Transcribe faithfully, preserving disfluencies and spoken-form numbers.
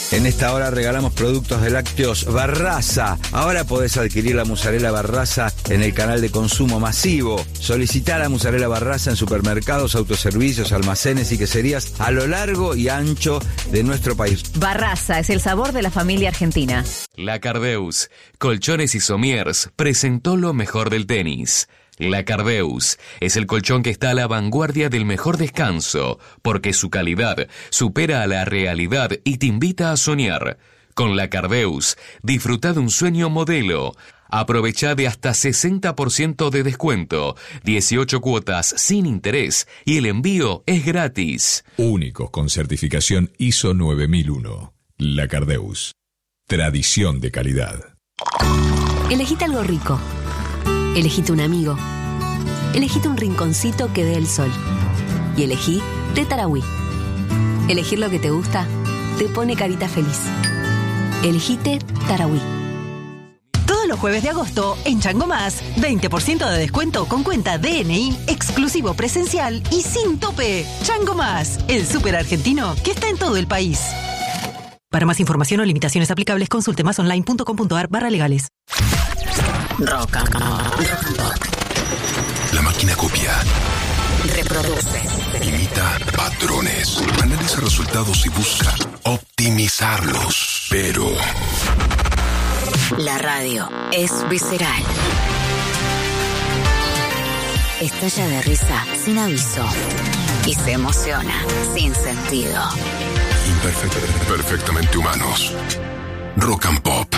En esta hora regalamos productos de lácteos Barraza. Ahora podés adquirir la mozzarella Barraza en el canal de consumo masivo. Solicitá la mozzarella Barraza en supermercados, autoservicios, almacenes y queserías a lo largo y ancho de nuestro país. Barraza es el sabor de la familia argentina. La Cardeus, Colchones y Somiers, presentó lo mejor del tenis. La Cardeus es el colchón que está a la vanguardia del mejor descanso, porque su calidad supera a la realidad y te invita a soñar. Con la Cardeus, disfruta de un sueño modelo. Aprovecha de hasta sesenta por ciento de descuento, dieciocho cuotas sin interés y el envío es gratis. Únicos con certificación I S O nueve mil uno. La Cardeus. Tradición de calidad. Elegite algo rico. Elegite un amigo. Elegite un rinconcito que dé el sol. Y elegí Té Tarahui. Elegir lo que te gusta te pone carita feliz. Elegite Tarahui. Todos los jueves de agosto, en Chango Más, veinte por ciento de descuento con cuenta D N I, exclusivo presencial y sin tope. Chango Más, el súper argentino que está en todo el país. Para más información o limitaciones aplicables, consulte másonline.com.ar barra legales. Rock and Pop. La máquina copia, Reproduce, imita patrones, analiza resultados y busca optimizarlos. Pero la radio es visceral. Estalla de risa sin aviso y se emociona sin sentido. Imperfect, perfectamente humanos. Rock and Pop.